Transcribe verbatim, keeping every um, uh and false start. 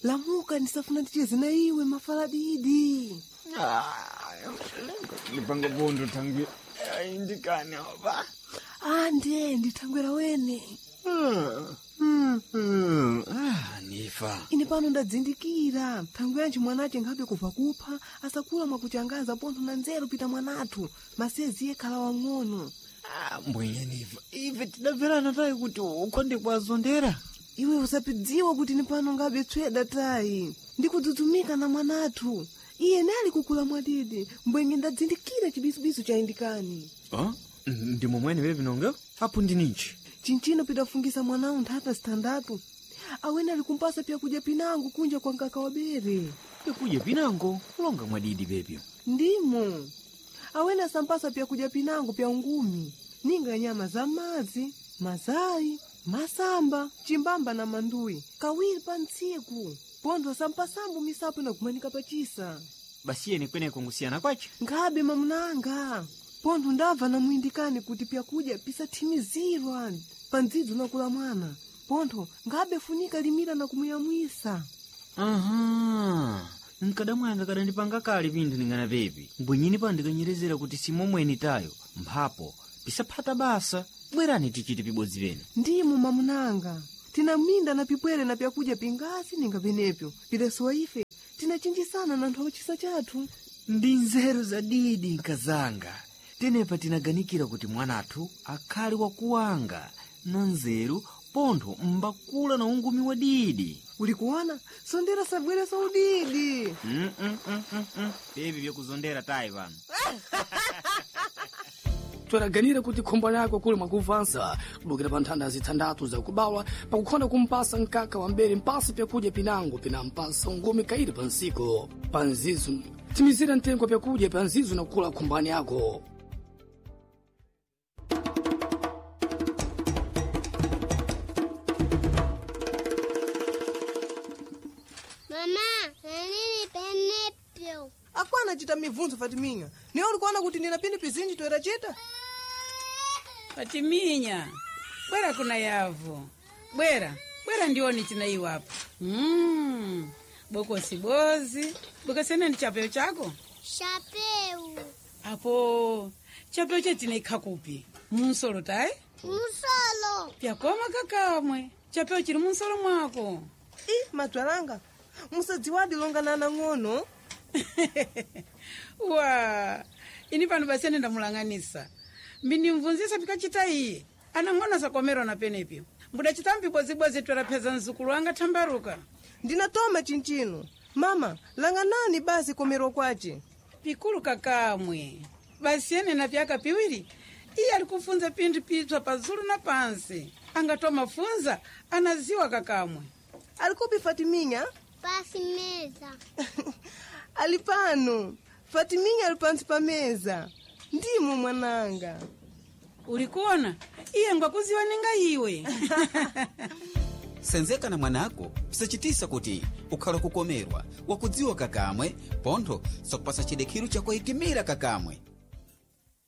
lamuka ndisafuna ndicheze na iwe mafaladidi. Nipanga bondo tangu indikane oba. Ande nditangwera wene. Hmm. Hmm. Ah, nifa. Ine pano ndadzindikira. Tangu yanchi mwanache ngabe kuva kupha asakula mwakuchangaza pontho na nzeru pita mwanathu. Masezi yekhala wang'ono. Ah, mbwenye nifa. Ife tidabverana tayi kuti ukonde kwazondera. Iwe usapidziwa kuti ni pano ngabe tsweda tayi. Ndikudzudzumika na mwanathu. Iye nali kukula mwadidi. Mbwenye ndadzindikira chibisubisu cha indikani. Ah? Ndi momwene wewe vinonga? Hapo ndinichi. Chinchino pidafungisa mwanao nthata standatu. Awene alikumpasa pia kuja pinango kunja kwa nkaka wabere. Pia kuja pinango? Ulonga mwadidi bebyo. Ndimo. Awene asampasa pia kuja pinango pia ungumi. Ninga nyama za mazi, mazai, masamba, chimbamba na mandui. Kawiri pa ntsiku. Pondo asampasambu misapu na kumanika pachisa. Basi ye ni kwene kungusiana kwachi? Ngabe mamunanga. Pondo ndava na muindikani kuti pia kuja pisa timizirwa. Panzidu na kula mwana. Pondo ngabe funika limira na kumuyamwisa. Aha. Nkadamu yanga kada ndipanga kali vindu ningana bebi. Mbwenyini pa ndikanyerezera kuti simomweni tayo. Mphapo. Pisa pata basa. Bwerani tichiti pibodzi vene. Ndimo mamunanga. Tina minda na pipwere na pia kuja pingasi ninga venepyo. Pilesuwa ife. Tina chinjisana na nthawa chisa chatu. Ndi nzeru za didi nkazanga. Tenepa tinaganikira kuti mwanathu akhali wakuwanga. Na nzeru pontho mbakula na ungumi wa didi. Ulikuwana? Sondera sabwere sa udidi. Mm mm mm mm mm. Bebi vyo kuzondera tayi vano. Twaraganira kuti khombo lako kuli mwakuvansa kudukira pa nthanda zithandatu zakubawa pakukhonda kumpasa nkaka wambere mpasa pyakudya pinango pina mpasa ungumi kairi pa nsiku pa nzizu timizira ntengo pyakudya pa nzizu na kula khombani yako. Mama, nini penepyo? Akwana chita mivunzo Fatiminya. Niyo ulikuwana kuti nina pini pizinji tuwera chita? Fatiminya, bwera kuna yavu. Bwera, bwera ndioni china iwapo. Mmm, boko sibozi. Boko sene ni chapeo chako? Chapeu. Apo, chapeo chetina ikakupi. Munsolo tai? Munsolo. Pia koma kakamwe. Chapeo chiri munsolo mwako. Ih, matwaranga. Musadziwadi longa nana ngono. Wa, ini panu basene ndamulanganisa. Mbini mvunzisa pikachita iye. Anangona sakomero na penepyo. Mbuda chitambi bozi bozi tuwara peza nzukulu anga tambaruka. Ndina toma chinchino. Mama, langa nani basi komero kwache? Pikulu kakamwe. Basi ene na piaka piwiri. Iye alikufunza pindu pitwa pazulu na pansi. Anga toma funza, anaziwa kakamwe. Alikupi Fatiminya? Pasi meza. Alipano. Fatiminya alipansi pa meza. Ndimo mwananga. Ulikuona? Iye ngwa kuziwa ninga iwe. Senzeka na mwanako, pisachitisa kuti ukhala kukomerwa. Wakudziwa kakamwe, pontho sakupasa chidekiru cha kuhikimira kakamwe.